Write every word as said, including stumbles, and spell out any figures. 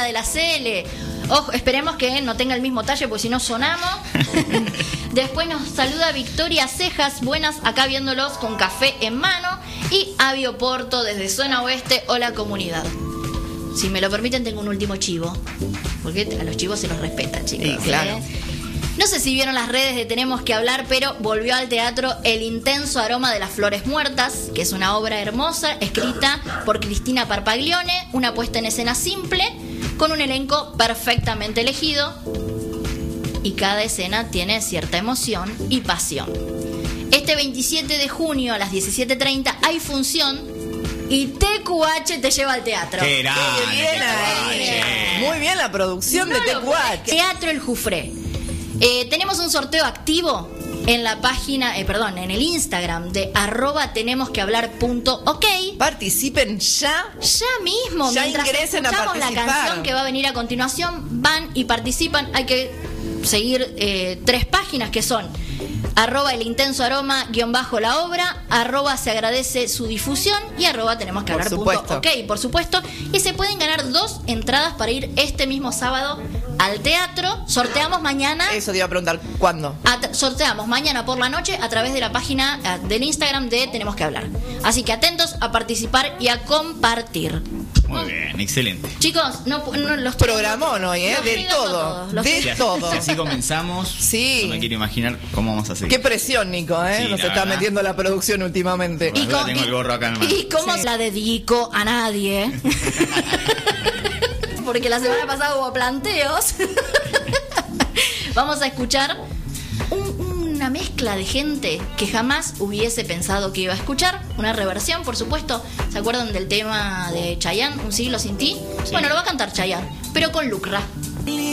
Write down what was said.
de la C L. Ojo, esperemos que no tenga el mismo talle, porque si no sonamos. Después nos saluda Victoria Cejas, buenas, acá viéndolos con café en mano. Y Avio Porto desde Zona Oeste, hola comunidad. Si me lo permiten, tengo un último chivo, porque a los chivos se los respeta, chicos. Sí, claro. ¿eh? No sé si vieron las redes de Tenemos que Hablar, pero volvió al teatro El intenso aroma de las flores muertas, que es una obra hermosa, escrita por Cristina Parpaglione, una puesta en escena simple, con un elenco perfectamente elegido, y cada escena tiene cierta emoción y pasión. Este veintisiete de junio a las diecisiete treinta hay función y T Q H te lleva al teatro. ¡Qué grande, Qué bien T Q H! ahí. Muy bien la producción No de T lo Q H. Teatro El Jufré. Eh, tenemos un sorteo activo en la página, eh, perdón, en el Instagram de arroba tenemos que hablar punto ok. Participen ya. Ya mismo, Ya mientras ingresen a escuchamos la participar. canción que va a venir a continuación, van y participan. Hay que seguir eh, tres páginas que son arroba el intenso aroma guión bajo la obra, arroba se agradece su difusión y arroba tenemos que Por hablar supuesto. punto ok, por supuesto. Y se pueden ganar dos entradas para ir este mismo sábado al teatro. Sorteamos mañana. Eso te iba a preguntar, ¿cuándo? At- sorteamos mañana por la noche a través de la página uh, del Instagram de Tenemos que Hablar. Así que atentos a participar y a compartir. Muy bien, excelente. Chicos, no, no los Programón hoy, ¿eh? los De quiero todo. todos, los De quiero. Si, todo. si así comenzamos, Sí. no me quiero imaginar cómo vamos a seguir. Qué presión, Nico, ¿eh? Sí, Nos la está verdad. metiendo la producción últimamente. Bueno, cómo- tengo el gorro acá en mano. ¿Y cómo Sí. la dedico a nadie? Porque la semana pasada hubo planteos. Vamos a escuchar un- una mezcla de gente que jamás hubiese pensado que iba a escuchar. Una reversión, por supuesto. ¿Se acuerdan del tema de Chayanne, Un siglo sin ti? Sí. Bueno, lo va a cantar Chayanne, pero con Lucra.